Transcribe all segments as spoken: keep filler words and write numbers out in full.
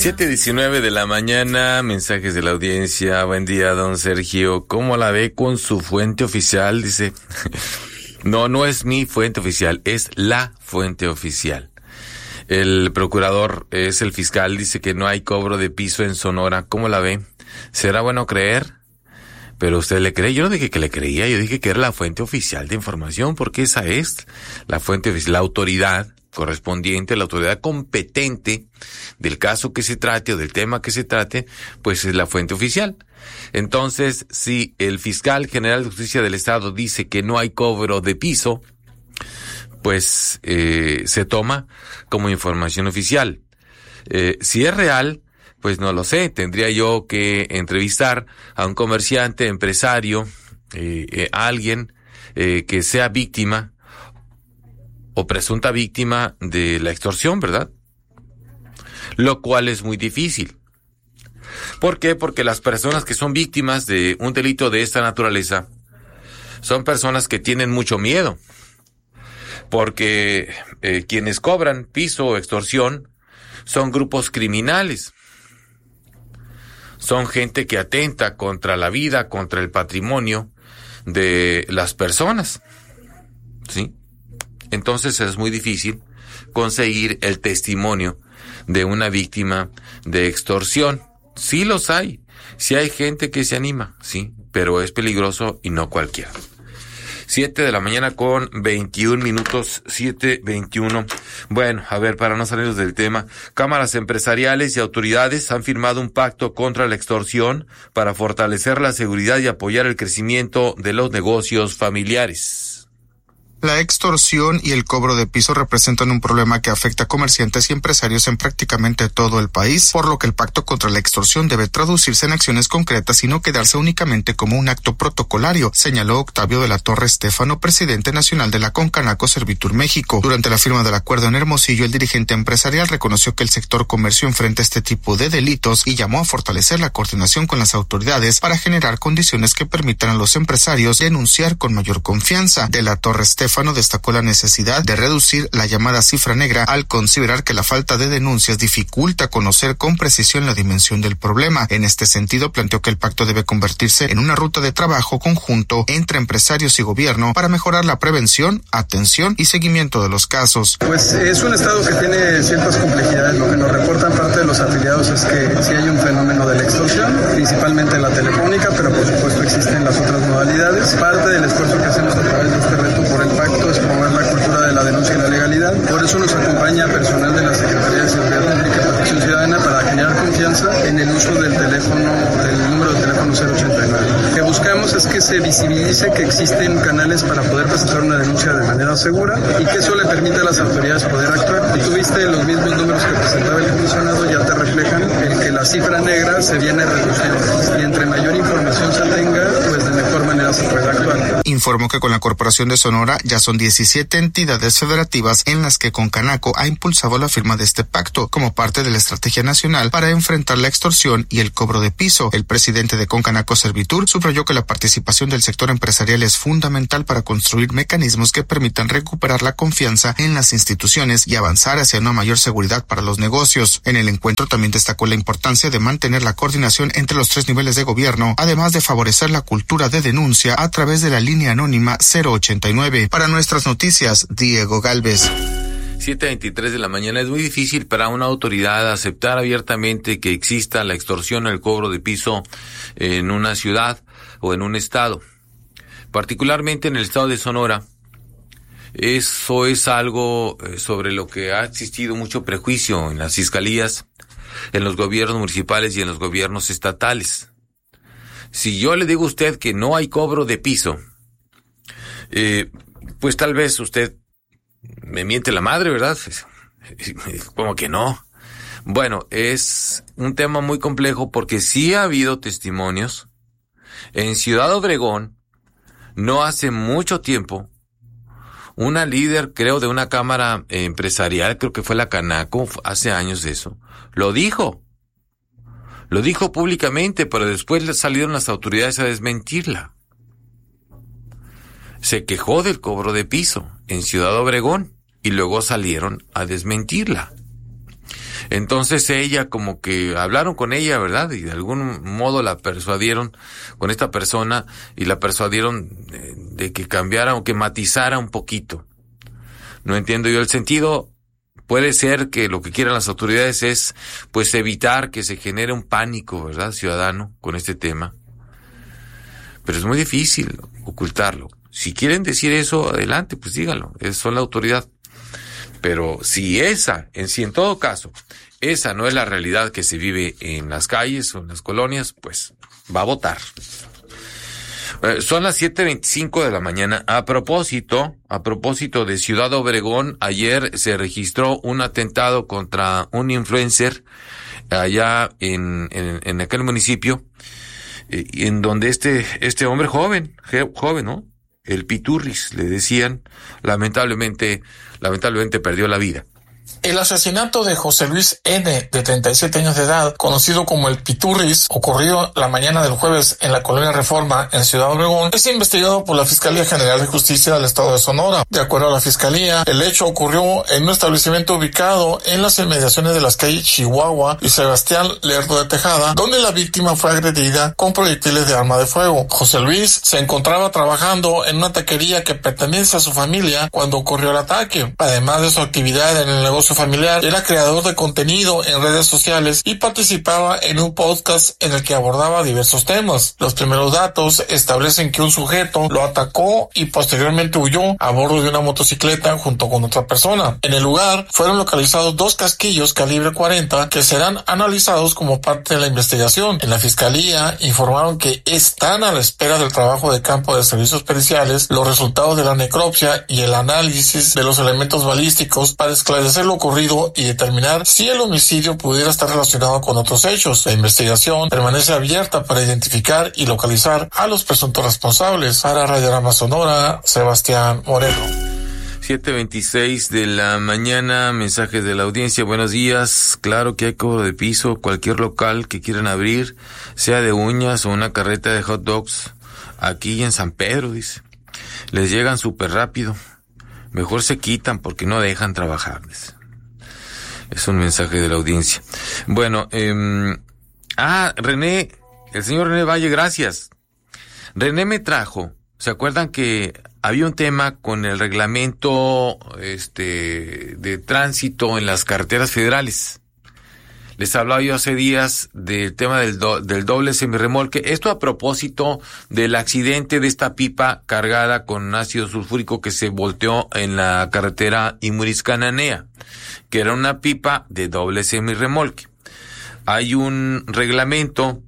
siete diecinueve de la mañana, mensajes de la audiencia. Buen día, don Sergio. ¿Cómo la ve con su fuente oficial? Dice, no, no es mi fuente oficial, es la fuente oficial. El procurador es el fiscal, dice que no hay cobro de piso en Sonora. ¿Cómo la ve? ¿Será bueno creer? Pero usted le cree. Yo no dije que le creía, yo dije que era la fuente oficial de información, porque esa es la fuente oficial, la autoridad correspondiente, la autoridad competente del caso que se trate o del tema que se trate, pues es la fuente oficial. Entonces, si el fiscal general de justicia del estado dice que no hay cobro de piso, pues eh, se toma como información oficial. Eh, si es real, pues no lo sé, tendría yo que entrevistar a un comerciante, empresario, eh, eh, a alguien eh, que sea víctima o presunta víctima de la extorsión, ¿verdad? Lo cual es muy difícil. ¿Por qué? Porque las personas que son víctimas de un delito de esta naturaleza son personas que tienen mucho miedo. Porque eh, quienes cobran piso o extorsión son grupos criminales. Son gente que atenta contra la vida, contra el patrimonio de las personas. ¿Sí? Entonces es muy difícil conseguir el testimonio de una víctima de extorsión. Sí los hay, sí hay gente que se anima, sí, pero es peligroso y no cualquiera. Siete de la mañana con veintiún minutos, siete veintiuno. Bueno, a ver, para no salirnos del tema, cámaras empresariales y autoridades han firmado un pacto contra la extorsión para fortalecer la seguridad y apoyar el crecimiento de los negocios familiares. La extorsión y el cobro de piso representan un problema que afecta a comerciantes y empresarios en prácticamente todo el país, por lo que el pacto contra la extorsión debe traducirse en acciones concretas y no quedarse únicamente como un acto protocolario, señaló Octavio de la Torre Estéfano, presidente nacional de la Concanaco Servitur México. Durante la firma del acuerdo en Hermosillo, el dirigente empresarial reconoció que el sector comercio enfrenta este tipo de delitos y llamó a fortalecer la coordinación con las autoridades para generar condiciones que permitan a los empresarios denunciar con mayor confianza. De la Torre Estéfano destacó la necesidad de reducir la llamada cifra negra al considerar que la falta de denuncias dificulta conocer con precisión la dimensión del problema. En este sentido, planteó que el pacto debe convertirse en una ruta de trabajo conjunto entre empresarios y gobierno para mejorar la prevención, atención y seguimiento de los casos. Pues es un estado que tiene ciertas complejidades. Lo que nos reportan parte de los afiliados es que sí hay un fenómeno de la extorsión, principalmente en la telefónica, pero por supuesto existen las otras modalidades. Parte del esfuerzo que hacemos a través de este reto por el pacto es promover la cultura de la denuncia y la legalidad. Por eso nos acompaña personal de la Secretaría de Seguridad Pública y Protección Ciudadana para generar confianza en el uso del teléfono, del número de teléfono cero ochenta y nueve. Lo que buscamos es que se visibilice que existen canales para poder presentar una denuncia de manera segura y que eso le permita a las autoridades poder actuar. Y tuviste los mismos números que presentaba el comisionado, ya te reflejan el que la cifra negra se viene reduciendo. Y entre mayor información se tenga, pues de mejor manera se puede actuar. Informó que con la Corporación de Sonora ya son diecisiete entidades federativas en las que Concanaco ha impulsado la firma de este pacto como parte de la estrategia nacional para enfrentar la extorsión y el cobro de piso. El presidente de Concanaco Servitur subrayó que la participación del sector empresarial es fundamental para construir mecanismos que permitan recuperar la confianza en las instituciones y avanzar hacia una mayor seguridad para los negocios. En el encuentro también destacó la importancia de mantener la coordinación entre los tres niveles de gobierno, además de favorecer la cultura de denuncia a través de la línea anónima cero ochenta y nueve. Para nuestras noticias, Diego Galvez. siete veintitrés de la mañana. Es muy difícil para una autoridad aceptar abiertamente que exista la extorsión o el cobro de piso en una ciudad o en un estado. Particularmente en el estado de Sonora. Eso es algo sobre lo que ha existido mucho prejuicio en las fiscalías, en los gobiernos municipales y en los gobiernos estatales. Si yo le digo a usted que no hay cobro de piso, eh, pues tal vez usted me miente la madre, ¿verdad? Como que no. Bueno, es un tema muy complejo porque sí ha habido testimonios. En Ciudad Obregón, no hace mucho tiempo, una líder, creo, de una cámara empresarial, creo que fue la Canaco, hace años de eso, lo dijo. Lo dijo públicamente, pero después le salieron las autoridades a desmentirla. Se quejó del cobro de piso en Ciudad Obregón y luego salieron a desmentirla. Entonces ella como que hablaron con ella, ¿verdad? Y de algún modo la persuadieron con esta persona y la persuadieron de, de que cambiara o que matizara un poquito. No entiendo yo el sentido. Puede ser que lo que quieran las autoridades es pues evitar que se genere un pánico, ¿verdad?, ciudadano con este tema. Pero es muy difícil ocultarlo. Si quieren decir eso, adelante, pues díganlo, son la autoridad. Pero si esa, en si en todo caso, esa no es la realidad que se vive en las calles o en las colonias, pues va a votar. Eh, son las siete veinticinco de la mañana. A propósito, a propósito de Ciudad Obregón, ayer se registró un atentado contra un influencer allá en, en, en aquel municipio, eh, en donde este, este hombre joven, joven, ¿no? El Piturris, le decían, lamentablemente, lamentablemente perdió la vida. El asesinato de José Luis N., de treinta y siete años de edad, conocido como el Piturris, ocurrido la mañana del jueves en la colonia Reforma, en Ciudad Obregón, es investigado por la Fiscalía General de Justicia del Estado de Sonora. De acuerdo a la Fiscalía, el hecho ocurrió en un establecimiento ubicado en las inmediaciones de las calles Chihuahua y Sebastián Lerdo de Tejada, donde la víctima fue agredida con proyectiles de arma de fuego. José Luis se encontraba trabajando en una taquería que pertenece a su familia cuando ocurrió el ataque. Además de su actividad en el negocio familiar, era creador de contenido en redes sociales y participaba en un podcast en el que abordaba diversos temas. Los primeros datos establecen que un sujeto lo atacó y posteriormente huyó a bordo de una motocicleta junto con otra persona. En el lugar fueron localizados dos casquillos calibre cuarenta que serán analizados como parte de la investigación. En la Fiscalía informaron que están a la espera del trabajo de campo de servicios periciales, los resultados de la necropsia y el análisis de los elementos balísticos para esclarecer lo ocurrido y determinar si el homicidio pudiera estar relacionado con otros hechos. La investigación permanece abierta para identificar y localizar a los presuntos responsables. Para Radiorama Sonora, Sebastián Moreno. siete veintiséis de la mañana, mensajes de la audiencia. Buenos días. Claro que hay cobro de piso. Cualquier local que quieran abrir, sea de uñas o una carreta de hot dogs, aquí en San Pedro, dice, les llegan súper rápido. Mejor se quitan porque no dejan trabajar, dice. Es un mensaje de la audiencia. Bueno, eh, ah, René, el señor René Valle, gracias. René me trajo, ¿se acuerdan que había un tema con el reglamento este de tránsito en las carreteras federales? Les hablaba yo hace días del tema del, do, del doble semirremolque. Esto a propósito del accidente de esta pipa cargada con ácido sulfúrico que se volteó en la carretera Imuris-Cananea, que era una pipa de doble semirremolque. Hay un reglamento,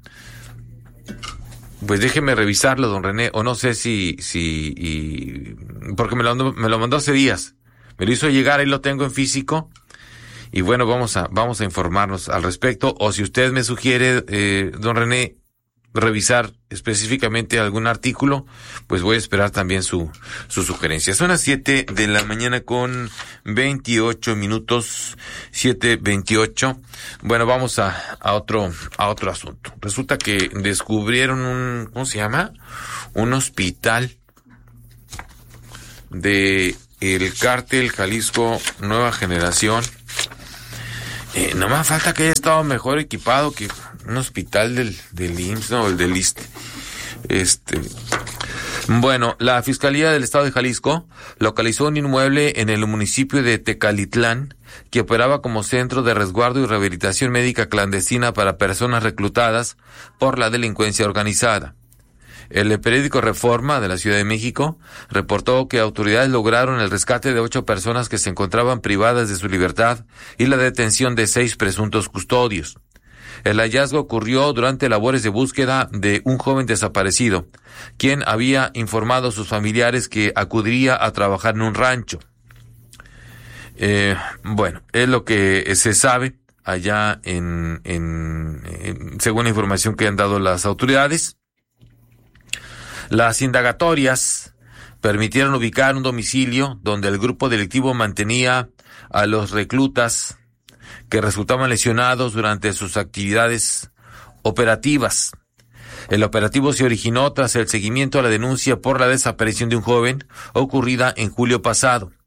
pues déjeme revisarlo, don René, o no sé si, si, y, porque me lo, me lo mandó hace días. Me lo hizo llegar, ahí lo tengo en físico. Y bueno, vamos a vamos a informarnos al respecto, o si usted me sugiere, eh, don René, revisar específicamente algún artículo, pues voy a esperar también su su sugerencia. Son las siete de la mañana con veintiocho minutos, siete veintiocho. Bueno, vamos a a otro a otro asunto. Resulta que descubrieron un, ¿cómo se llama? Un hospital de el cártel Jalisco Nueva Generación. Eh, no me falta que haya estado mejor equipado que un hospital del, del I M S S, no, el del I S S S T E. Este, bueno, la Fiscalía del Estado de Jalisco localizó un inmueble en el municipio de Tecalitlán que operaba como centro de resguardo y rehabilitación médica clandestina para personas reclutadas por la delincuencia organizada. El periódico Reforma de la Ciudad de México reportó que autoridades lograron el rescate de ocho personas que se encontraban privadas de su libertad y la detención de seis presuntos custodios. El hallazgo ocurrió durante labores de búsqueda de un joven desaparecido, quien había informado a sus familiares que acudiría a trabajar en un rancho. Eh, bueno, es lo que se sabe allá en, en, en según la información que han dado las autoridades. Las indagatorias permitieron ubicar un domicilio donde el grupo delictivo mantenía a los reclutas que resultaban lesionados durante sus actividades operativas. El operativo se originó tras el seguimiento a la denuncia por la desaparición de un joven ocurrida en julio pasado.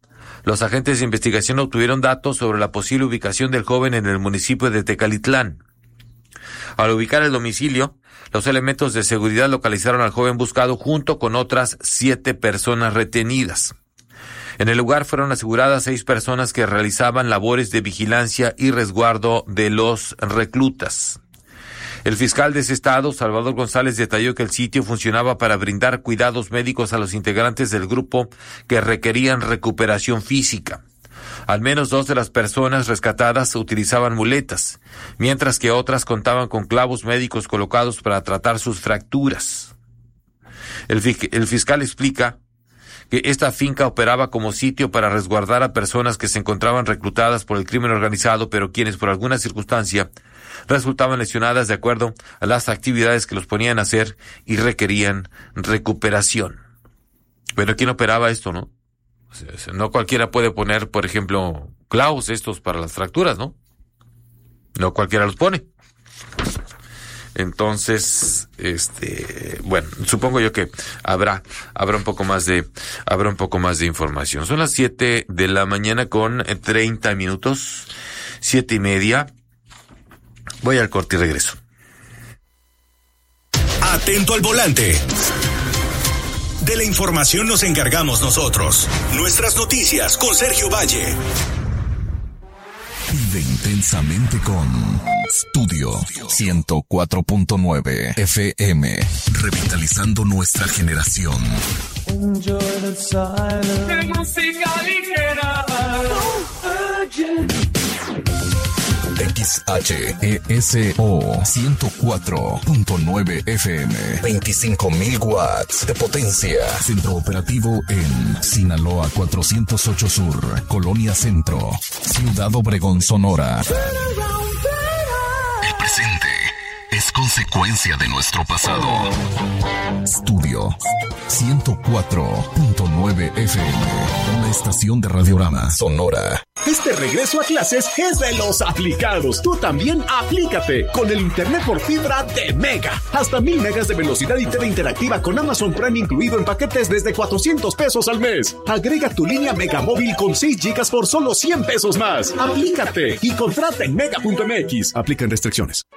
Los agentes de investigación obtuvieron datos sobre la posible ubicación del joven en el municipio de Tecalitlán. Al ubicar el domicilio, los elementos de seguridad localizaron al joven buscado junto con otras siete personas retenidas. En el lugar fueron aseguradas seis personas que realizaban labores de vigilancia y resguardo de los reclutas. El fiscal de ese estado, Salvador González, detalló que el sitio funcionaba para brindar cuidados médicos a los integrantes del grupo que requerían recuperación física. Al menos dos de las personas rescatadas utilizaban muletas, mientras que otras contaban con clavos médicos colocados para tratar sus fracturas. El, fi- el fiscal explica que esta finca operaba como sitio para resguardar a personas que se encontraban reclutadas por el crimen organizado, pero quienes por alguna circunstancia resultaban lesionadas de acuerdo a las actividades que los ponían a hacer y requerían recuperación. Pero ¿quién operaba esto, no? O sea, no cualquiera puede poner, por ejemplo, clavos estos para las fracturas, ¿no? No cualquiera los pone. Entonces, este, bueno, supongo yo que habrá, habrá un poco más de, habrá un poco más de información. Son las siete de la mañana con treinta minutos, siete y media. Voy al corte y regreso. Atento al volante. De la información nos encargamos nosotros. Nuestras noticias con Sergio Valle. Vive intensamente con Studio ciento cuatro punto nueve F M, revitalizando nuestra generación. Música ligera. X H E S O ciento cuatro punto nueve F M, veinticinco mil watts de potencia. Centro operativo en Sinaloa cuatrocientos ocho Sur, Colonia Centro, Ciudad Obregón, Sonora. El presente es consecuencia de nuestro pasado. Studio ciento cuatro punto nueve F M, una estación de Radiorama Sonora. Este regreso a clases es de los aplicados. Tú también aplícate con el internet por fibra de Mega. Hasta mil megas de velocidad y T V interactiva con Amazon Prime incluido en paquetes desde cuatrocientos pesos al mes. Agrega tu línea Mega Móvil con seis gigas por solo cien pesos más. Aplícate y contrata en mega punto m x. Aplican restricciones.